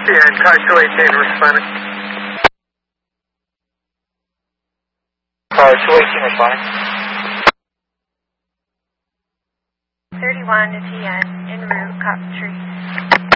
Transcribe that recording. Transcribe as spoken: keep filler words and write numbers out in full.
Yeah, car two eighteen responding. Car two eighteen responding. thirty-one to T N, en route, Coptree.